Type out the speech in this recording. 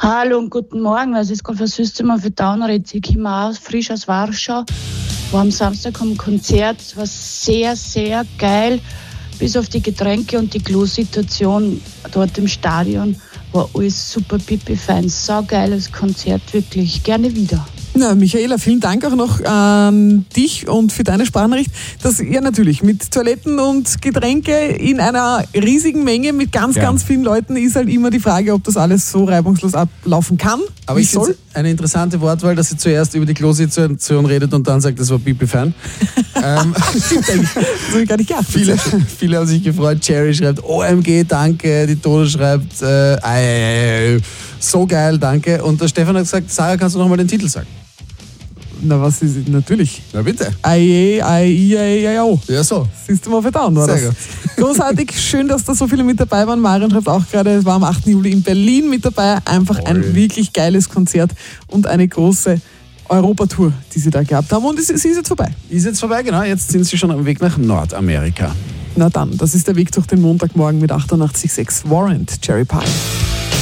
Hallo und guten Morgen. Das ist gerade versüßt immer für Downritz. Ich komme auch frisch aus Warschau. War am Samstag am Konzert. Es war sehr, sehr geil. Bis auf die Getränke und die Klo-Situation dort im Stadion war alles super pipi-fein. Saugeiles Konzert, wirklich. Gerne wieder. Na, Michaela, vielen Dank auch noch an dich und für deine Sprachnachricht, dass ihr natürlich mit Toiletten und Getränke in einer riesigen Menge mit ganz vielen Leuten ist halt immer die Frage, ob das alles so reibungslos ablaufen kann. Aber ich finde eine interessante Wortwahl, dass sie zuerst über die Klo-Situation redet und dann sagt, das war pipi-fein. Stimmt eigentlich. Das habe ich gar nicht gedacht. Viele haben sich gefreut. Cherry schreibt, OMG, danke. Die Tode schreibt, so geil, danke. Und der Stefan hat gesagt, Sarah, kannst du nochmal den Titel sagen? Na, was ist natürlich? Na bitte. Ja, so. Siehst du mal verdauen, war das? Sehr gut. Großartig, schön, dass da so viele mit dabei waren. Marion schreibt auch gerade, es war am 8. Juli in Berlin mit dabei. Einfach ein wirklich geiles Konzert und eine große Europatour, die sie da gehabt haben. Und sie ist jetzt vorbei. Ist jetzt vorbei, genau. Jetzt sind sie schon am Weg nach Nordamerika. Na dann, das ist der Weg durch den Montagmorgen mit 88,6 Warrant, Cherry Pie.